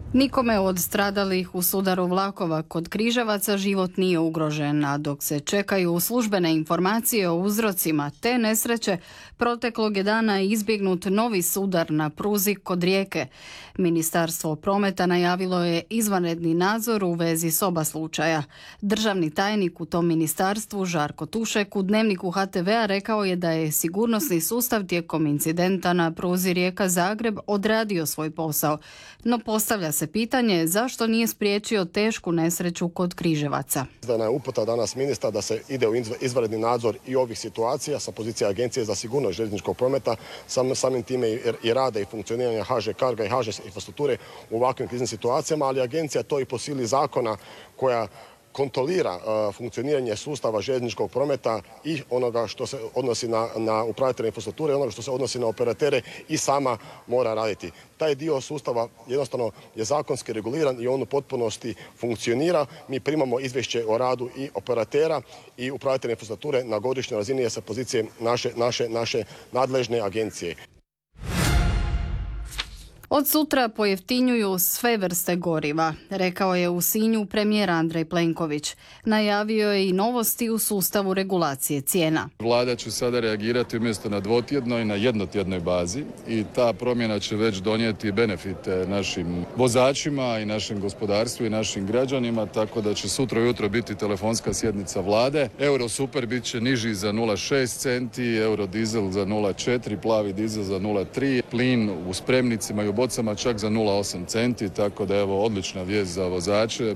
Nikome od stradalih u sudaru vlakova kod Križevaca život nije ugrožen, a dok se čekaju službene informacije o uzrocima te nesreće, proteklog je dana izbjegnut novi sudar na pruzi kod Rijeke. Ministarstvo prometa najavilo je izvanredni nadzor u vezi s oba slučaja. Državni tajnik u tom ministarstvu Žarko Tušek u Dnevniku HTV-a rekao je da je sigurnosni sustav tijekom incidenta na pruzi Rijeka-Zagreb odradio svoj posao, no postavlja se pitanje zašto nije spriječio tešku nesreću kod Križevaca. Izdana je uputa danas ministra da se ide u izvanredni nadzor i ovih situacija sa pozicije Agencije za sigurnost željezničkog prometa, samim time i rada i funkcioniranja HŽ Carga i HŽ infrastrukture u ovakvim kriznim situacijama, ali agencija to i po sili zakona koja kontrolira funkcioniranje sustava željezničkog prometa i onoga što se odnosi na upravitelje infrastrukture, onoga što se odnosi na operatere i sama mora raditi. Taj dio sustava jednostavno je zakonski reguliran i on u potpunosti funkcionira. Mi primamo izvješće o radu i operatera i upravitelja infrastrukture na godišnjoj razini sa pozicije naše nadležne agencije. Od sutra pojeftinjuju sve vrste goriva, rekao je u Sinju premijer Andrej Plenković. Najavio je i novosti u sustavu regulacije cijena. Vlada će sada reagirati umjesto na dvotjednoj, na jednotjednoj bazi i ta promjena će već donijeti benefite našim vozačima i našem gospodarstvu i našim građanima, tako da će sutra ujutro biti telefonska sjednica Vlade. Euro super bit će niži za 0,6 centi, euro dizel za 0,4, plavi dizel za 0,3, plin u spremnicima i u bocama čak za 0,8 centi, tako da evo odlična vijest za vozače.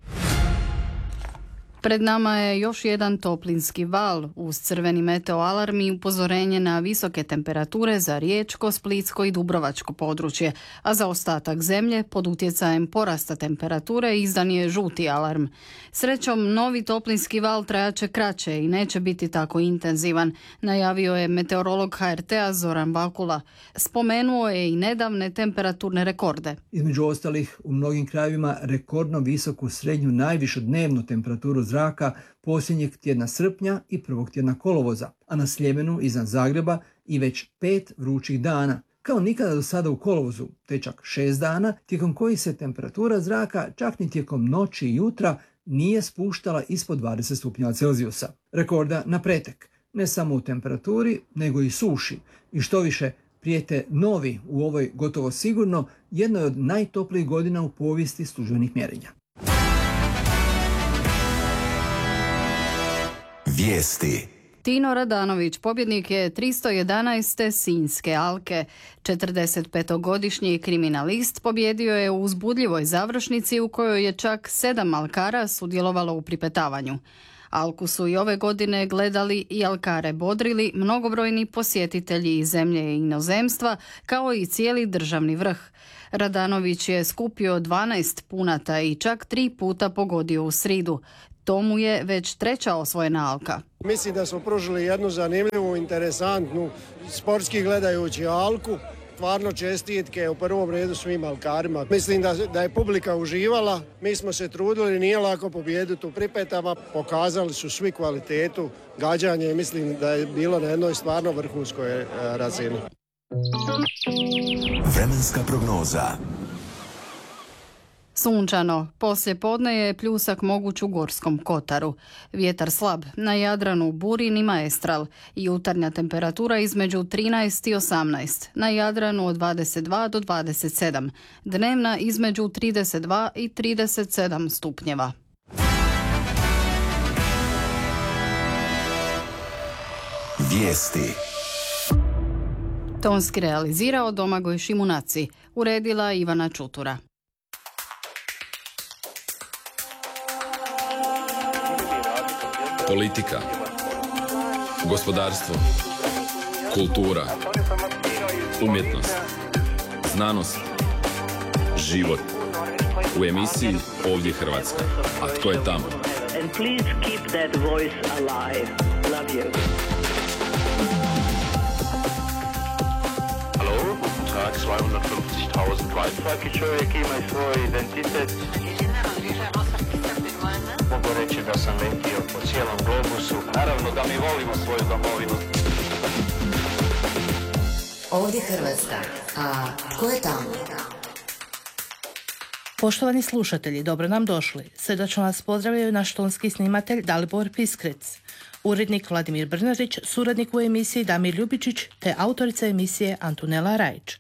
Pred nama je još jedan toplinski val uz crveni meteo alarm i upozorenje na visoke temperature za Riječko, Splitsko i Dubrovačko područje, a za ostatak zemlje pod utjecajem porasta temperature izdan je žuti alarm. Srećom, novi toplinski val trajaće kraće i neće biti tako intenzivan, najavio je meteorolog HRT-a Zoran Bakula. Spomenuo je i nedavne temperaturne rekorde. Između ostalih, u mnogim krajevima rekordno visoku srednju najvišu dnevnu temperaturu zraka posljednjeg tjedna srpnja i prvog tjedna kolovoza, a na Sljemenu iznad Zagreba i već 5 vrućih dana. Kao nikada do sada u kolovozu, te čak 6 dana, tijekom kojih se temperatura zraka čak ni tijekom noći i jutra nije spuštala ispod 20 stupnjeva Celzijusa. Rekorda na pretek, ne samo u temperaturi, nego i suši. I što više, prijete novi u ovoj gotovo sigurno jednoj od najtoplijih godina u povijesti službenih mjerenja. Vijesti. Tino Radanović pobjednik je 311. Sinjske alke. 45-godišnji kriminalist pobjedio je u uzbudljivoj završnici u kojoj je čak 7 alkara sudjelovalo u pripetavanju. Alku su i ove godine gledali i alkare bodrili mnogobrojni posjetitelji iz zemlje i inozemstva, kao i cijeli državni vrh. Radanović je skupio 12 punata i čak 3 puta pogodio u sridu. To mu je već 3. osvojena alka. Mislim da smo pružili jednu zanimljivu, interesantnu, sportski gledajući alku. Stvarno čestitke u prvom redu svim alkarima. Mislim da je publika uživala. Mi smo se trudili, nije lako pobijediti u pripetama. Pokazali su svi kvalitetu gađanja i mislim da je bilo na jednoj stvarno vrhunskoj razini. Vremenska prognoza. Sunčano, poslije podne je pljusak moguć u Gorskom Kotaru. Vjetar slab, na Jadranu burin i maestral. Jutarnja temperatura između 13 i 18, na Jadranu od 22 do 27. Dnevna između 32 i 37 stupnjeva. Vijesti. Tonski realizirao Domagoj Šimunaci, uredila Ivana Čutura. Politika, gospodarstvo, kultura, umjetnost, znanost, život. U emisiji Ovdje Hrvatska. A tko je tamo? Hallo, guten Tag, 250.000 Waldfrag. Čovjek ima svoj identitet. Mogu reći da sam letio po cijelom globusu. Naravno da mi volimo svoju domovinu. Ovdje Hrvatska. A tko je tamo? Poštovani slušatelji, dobro nam došli. Srdačno vas pozdravljaju naš tonski snimatelj Dalibor Piskrec, urednik Vladimir Brnarić, suradnik u emisiji Damir Ljubičić te autorica emisije Antonela Rajić.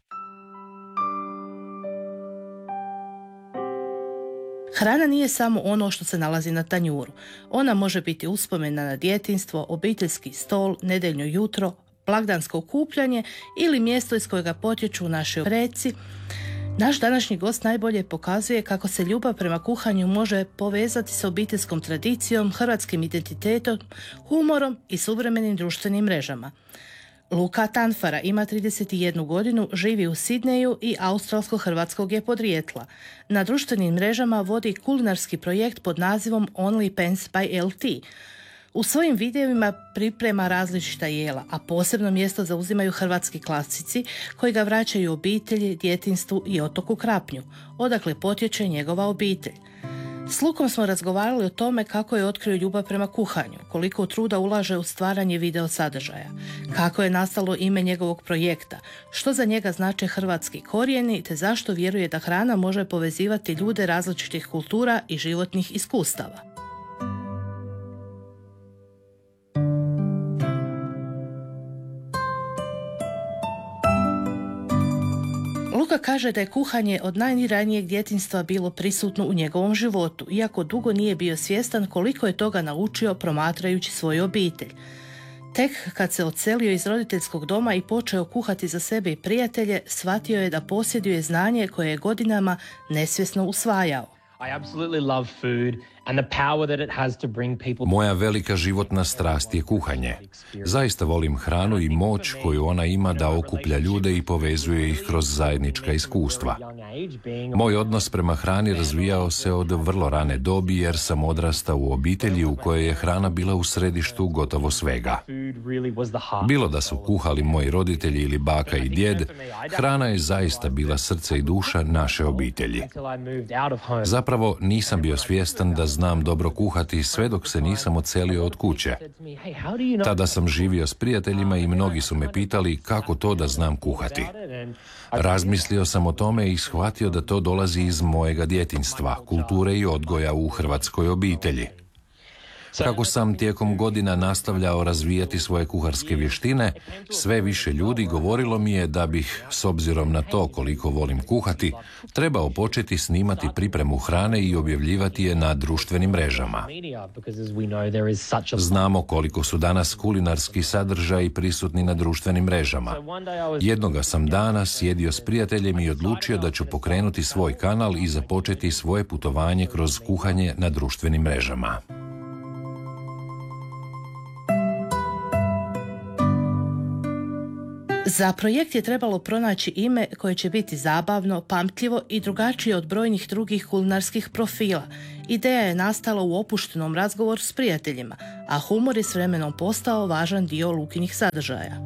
Hrana nije samo ono što se nalazi na tanjuru. Ona može biti uspomena na djetinjstvo, obiteljski stol, nedjeljno jutro, blagdansko okupljanje ili mjesto iz kojega potječu naši preci. Naš današnji gost najbolje pokazuje kako se ljubav prema kuhanju može povezati s obiteljskom tradicijom, hrvatskim identitetom, humorom i suvremenim društvenim mrežama. Luka Tanfara ima 31 godinu, živi u Sidneju i australsko-hrvatskog je podrijetla. Na društvenim mrežama vodi kulinarski projekt pod nazivom Only Pans by LT. U svojim videovima priprema različita jela, a posebno mjesto zauzimaju hrvatski klasici koji ga vraćaju obitelji, djetinjstvu i otoku Krapnju, odakle potječe njegova obitelj. S Lukom smo razgovarali o tome kako je otkrio ljubav prema kuhanju, koliko truda ulaže u stvaranje video sadržaja, kako je nastalo ime njegovog projekta, što za njega znače hrvatski korijeni, te zašto vjeruje da hrana može povezivati ljude različitih kultura i životnih iskustava. Luka kaže da je kuhanje od najranijeg djetinjstva bilo prisutno u njegovom životu, iako dugo nije bio svjestan koliko je toga naučio promatrajući svoju obitelj. Tek kad se odselio iz roditeljskog doma i počeo kuhati za sebe i prijatelje, shvatio je da posjeduje znanje koje je godinama nesvjesno usvajao. Moja velika životna strast je kuhanje. Zaista volim hranu i moć koju ona ima da okuplja ljude i povezuje ih kroz zajednička iskustva. Moj odnos prema hrani razvijao se od vrlo rane dobi jer sam odrastao u obitelji u kojoj je hrana bila u središtu gotovo svega. Bilo da su kuhali moji roditelji ili baka i djed, hrana je zaista bila srce i duša naše obitelji. Zapravo nisam bio svjestan da znam dobro kuhati sve dok se nisam odselio od kuće. Tada sam živio s prijateljima i mnogi su me pitali kako to da znam kuhati. Razmislio sam o tome i shvatio da to dolazi iz mojega djetinjstva, kulture i odgoja u hrvatskoj obitelji. Kako sam tijekom godina nastavljao razvijati svoje kuharske vještine, sve više ljudi govorilo mi je da bih, s obzirom na to koliko volim kuhati, trebao početi snimati pripremu hrane i objavljivati je na društvenim mrežama. Znamo koliko su danas kulinarski sadržaji prisutni na društvenim mrežama. Jednoga sam dana sjedio s prijateljem i odlučio da ću pokrenuti svoj kanal i započeti svoje putovanje kroz kuhanje na društvenim mrežama. Za projekt je trebalo pronaći ime koje će biti zabavno, pamtljivo i drugačije od brojnih drugih kulinarskih profila. Ideja je nastala u opuštenom razgovoru s prijateljima, a humor je s vremenom postao važan dio Lukinih sadržaja.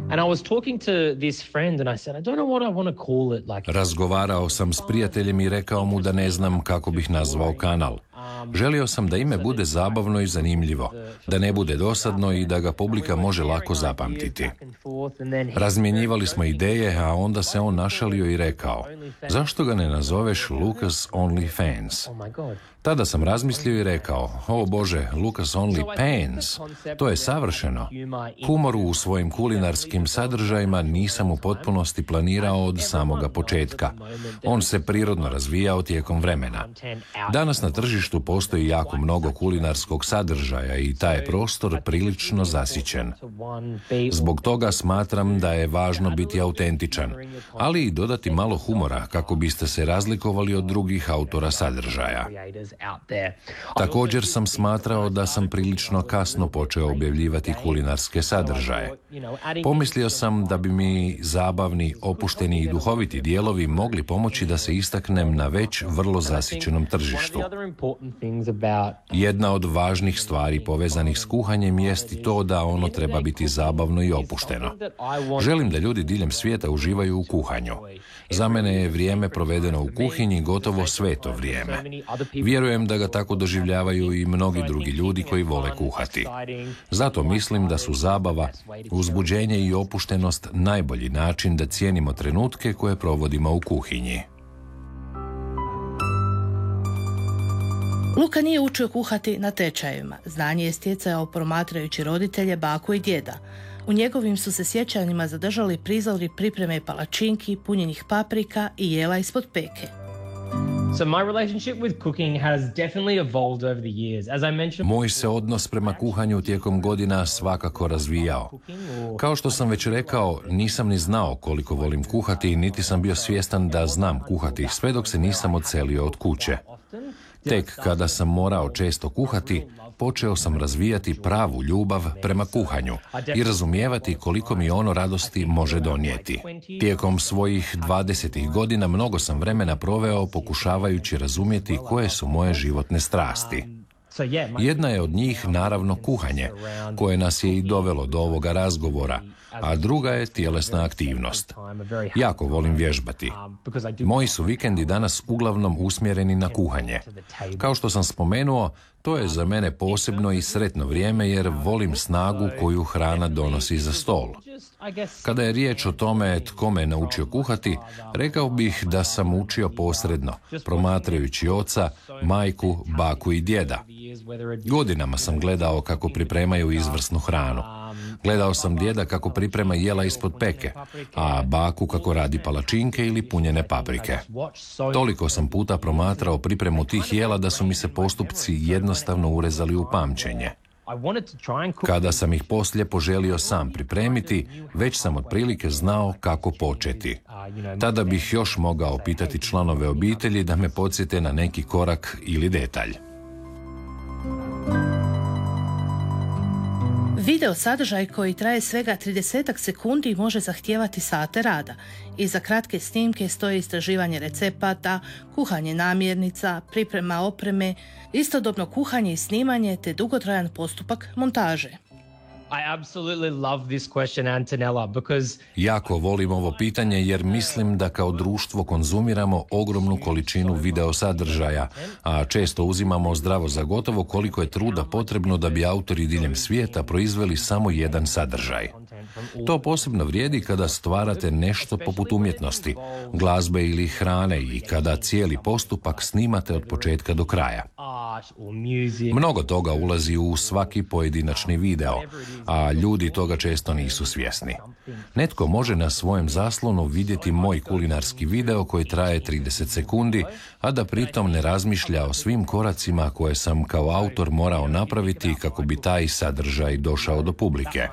Razgovarao sam s prijateljem i rekao mu da ne znam kako bih nazvao kanal. Želio sam da ime bude zabavno i zanimljivo, da ne bude dosadno i da ga publika može lako zapamtiti. Razmjenjivali smo ideje, a onda se on našalio i rekao, zašto ga ne nazoveš Lucas Only Fans? Tada sam razmislio i rekao, o Bože, Lucas Only Pans, to je savršeno. Humor u svojim kulinarskim sadržajima nisam u potpunosti planirao od samoga početka. On se prirodno razvijao tijekom vremena. Danas na tržištu postoji jako mnogo kulinarskog sadržaja i taj je prostor prilično zasićen. Zbog toga smatram da je važno biti autentičan, ali i dodati malo humora kako biste se razlikovali od drugih autora sadržaja. Također sam smatrao da sam prilično kasno počeo objavljivati kulinarske sadržaje. Pomislio sam da bi mi zabavni, opušteni i duhoviti dijelovi mogli pomoći da se istaknem na već vrlo zasićenom tržištu. Jedna od važnih stvari povezanih s kuhanjem jest i to da ono treba biti zabavno i opušteno. Želim da ljudi diljem svijeta uživaju u kuhanju. Za mene je vrijeme provedeno u kuhinji gotovo sveto vrijeme. Vjerujem da ga tako doživljavaju i mnogi drugi ljudi koji vole kuhati. Zato mislim da su zabava, uzbuđenje i opuštenost najbolji način da cijenimo trenutke koje provodimo u kuhinji. Luka nije učio kuhati na tečajevima. Znanje je stjecao promatrajući roditelje, baku i djeda. U njegovim su se sjećanjima zadržali prizori pripreme palačinki, punjenih paprika i jela ispod peke. So my relationship with cooking has definitely evolved over the years. As I mentioned, Moj se odnos prema kuhanju tijekom godina svakako razvijao. Kao što sam već rekao, nisam ni znao koliko volim kuhati, niti sam bio svjestan da znam kuhati, sve dok se nisam odselio od kuće. Tek kada sam morao često kuhati, počeo sam razvijati pravu ljubav prema kuhanju i razumijevati koliko mi ono radosti može donijeti. Tijekom svojih 20 godina mnogo sam vremena proveo pokušavajući razumjeti koje su moje životne strasti. Jedna je od njih naravno kuhanje, koje nas je i dovelo do ovoga razgovora, a druga je tjelesna aktivnost. Jako volim vježbati. Moji su vikendi danas uglavnom usmjereni na kuhanje. Kao što sam spomenuo, to je za mene posebno i sretno vrijeme jer volim snagu koju hrana donosi za stol. Kada je riječ o tome tko me naučio kuhati, rekao bih da sam učio posredno, promatrajući oca, majku, baku i djeda. Godinama sam gledao kako pripremaju izvrsnu hranu. Gledao sam djeda kako priprema jela ispod peke, a baku kako radi palačinke ili punjene paprike. Toliko sam puta promatrao pripremu tih jela da su mi se postupci jednostavno urezali u pamćenje. Kada sam ih poslije poželio sam pripremiti, već sam otprilike znao kako početi. Tada bih još mogao pitati članove obitelji da me podsjete na neki korak ili detalj. Video sadržaj koji traje svega 30 sekundi može zahtijevati sate rada. Iza kratke snimke stoji istraživanje recepata, kuhanje namirnica, priprema opreme, istodobno kuhanje i snimanje te dugotrajan postupak montaže. I absolutely love this question, Antonella, because Jako volim ovo pitanje jer mislim da kao društvo konzumiramo ogromnu količinu video sadržaja, a često uzimamo zdravo za gotovo koliko je truda potrebno da bi autori diljem svijeta proizveli samo jedan sadržaj. To posebno vrijedi kada stvarate nešto poput umjetnosti, glazbe ili hrane i kada cijeli postupak snimate od početka do kraja. Mnogo toga ulazi u svaki pojedinačni video, a ljudi toga često nisu svjesni. Netko može na svojem zaslonu vidjeti moj kulinarski video koji traje 30 sekundi, a da pritom ne razmišlja o svim koracima koje sam kao autor morao napraviti kako bi taj sadržaj došao do publike.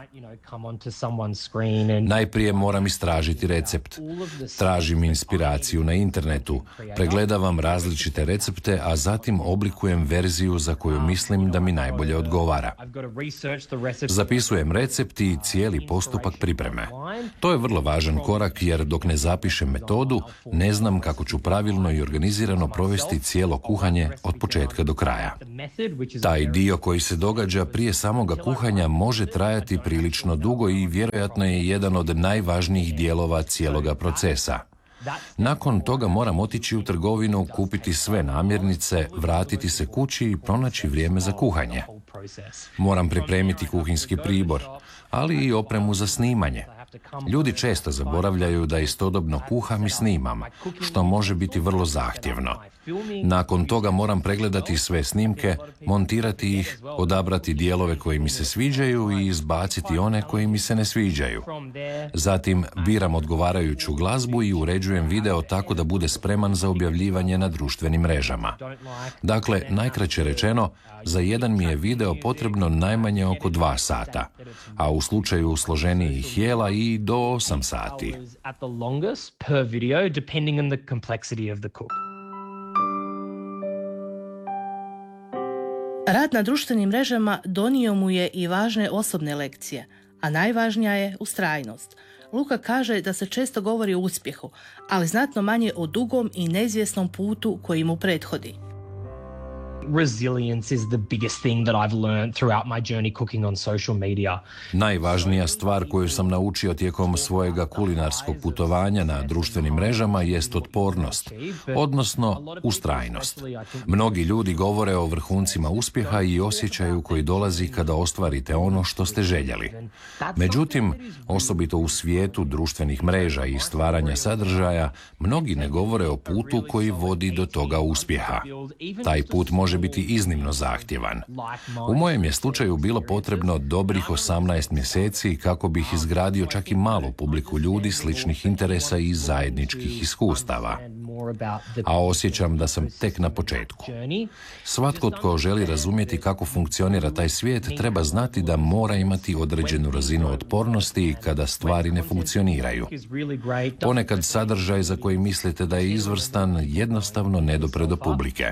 Najprije moram istražiti recept. Tražim inspiraciju na internetu, pregledavam različite recepte, a zatim oblikujem verziju za koju mislim da mi najbolje odgovara. Zapisujem recept i cijeli postupak pripreme. To je vrlo važan korak jer dok ne zapišem metodu, ne znam kako ću pravilno i organizirano provesti cijelo kuhanje od početka do kraja. Taj dio koji se događa prije samoga kuhanja može trajati prilično dugo i vjerojatno je jedan od najvažnijih dijelova cijeloga procesa. Nakon toga moram otići u trgovinu, kupiti sve namirnice, vratiti se kući i pronaći vrijeme za kuhanje. Moram pripremiti kuhinjski pribor, ali i opremu za snimanje. Ljudi često zaboravljaju da istodobno kuham i snimam, što može biti vrlo zahtjevno. Nakon toga moram pregledati sve snimke, montirati ih, odabrati dijelove koji mi se sviđaju i izbaciti one koji mi se ne sviđaju. Zatim biram odgovarajuću glazbu i uređujem video tako da bude spreman za objavljivanje na društvenim mrežama. Dakle, najkraće rečeno, za jedan mi je video potrebno najmanje oko 2 sata, a u slučaju složenijih jela i do 8 sati. Rad na društvenim mrežama donio mu je i važne osobne lekcije, a najvažnija je ustrajnost. Luka kaže da se često govori o uspjehu, ali znatno manje o dugom i neizvjesnom putu koji mu prethodi. Resilience is the biggest thing that I've learned throughout my journey cooking on social media. Najvažnija stvar koju sam naučio tijekom svojega kulinarskog putovanja na društvenim mrežama jest otpornost, odnosno ustrajnost. Mnogi ljudi govore o vrhuncima uspjeha i osjećaju koji dolazi kada ostvarite ono što ste željeli. Međutim, osobito u svijetu društvenih mreža i stvaranja sadržaja, mnogi ne govore o putu koji vodi do toga uspjeha. Taj put može može biti iznimno zahtjevan. U mojem je slučaju bilo potrebno dobrih 18 mjeseci kako bih izgradio čak i malu publiku ljudi sličnih interesa i zajedničkih iskustava. A osjećam da sam tek na početku. Svatko tko želi razumjeti kako funkcionira taj svijet treba znati da mora imati određenu razinu otpornosti kada stvari ne funkcioniraju. Ponekad sadržaj za koji mislite da je izvrstan jednostavno ne dopre do publike.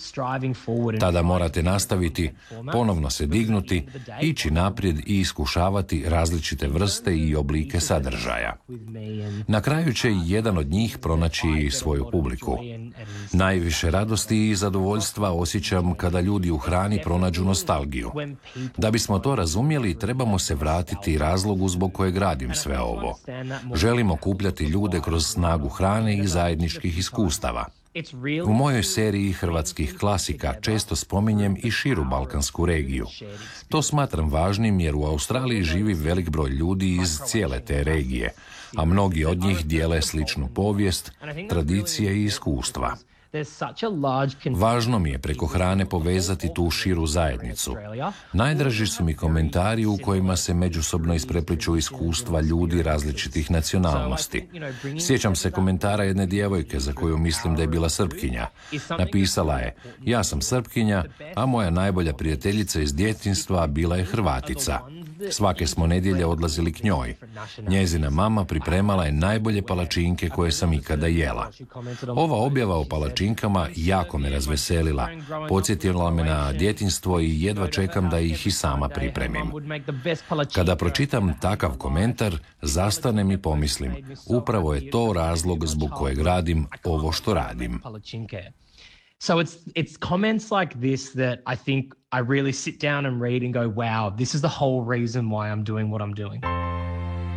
Tada morate nastaviti, ponovno se dignuti, ići naprijed i iskušavati različite vrste i oblike sadržaja. Na kraju će jedan od njih pronaći svoju publiku. Najviše radosti i zadovoljstva osjećam kada ljudi u hrani pronađu nostalgiju. Da bismo to razumjeli, trebamo se vratiti razlogu zbog kojeg radim sve ovo. Želimo okupljati ljude kroz snagu hrane i zajedničkih iskustava. U mojoj seriji hrvatskih klasika često spominjem i širu balkansku regiju. To smatram važnim jer u Australiji živi velik broj ljudi iz cijele te regije, a mnogi od njih dijele sličnu povijest, tradicije i iskustva. Važno mi je preko hrane povezati tu širu zajednicu. Najdraži su mi komentari u kojima se međusobno isprepliču iskustva ljudi različitih nacionalnosti. Sjećam se komentara jedne djevojke za koju mislim da je bila Srpkinja. Napisala je: ja sam Srpkinja, a moja najbolja prijateljica iz djetinjstva bila je Hrvatica. Svake smo nedjelje odlazili k njoj. Njezina mama pripremala je najbolje palačinke koje sam ikada jela. Ova objava o palačinkama jako me razveselila. Podsjetila me na djetinjstvo i jedva čekam da ih i sama pripremim. Kada pročitam takav komentar, zastanem i pomislim: upravo je to razlog zbog kojeg radim ovo što radim. So it's comments like this that I think I really sit down and read and go, wow, this is the whole reason why I'm doing what I'm doing.